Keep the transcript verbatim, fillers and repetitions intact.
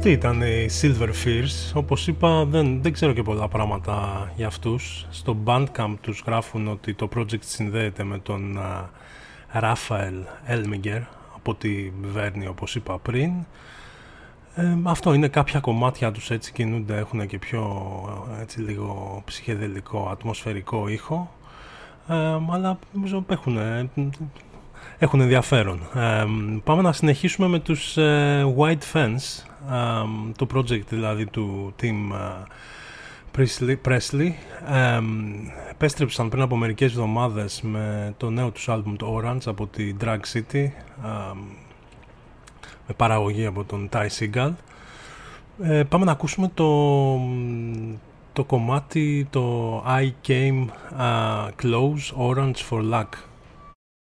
Αυτοί ήταν οι Silver Fears. Όπως είπα, δεν, δεν ξέρω και πολλά πράγματα για αυτούς. Στο Bandcamp τους γράφουν ότι το project συνδέεται με τον Ράφαελ Έλμιγκερ από τη Βέρνη, όπως είπα πριν. Ε, αυτό είναι, κάποια κομμάτια τους έτσι κινούνται, έχουν και πιο έτσι λίγο ψυχεδελικό, ατμοσφαιρικό ήχο, ε, αλλά νομίζω έχουν, έχουν ενδιαφέρον. Ε, πάμε να συνεχίσουμε με τους ε, White Fence, ε, το project δηλαδή του Tim Presley. Presley. Ε, επέστρεψαν πριν από μερικές εβδομάδες με το νέο τους άλμπουμ το Orange από τη Drag City, ε, με παραγωγή από τον Ty Segall. Ε, πάμε να ακούσουμε το, το κομμάτι, το I Came uh, Close, Orange for Luck.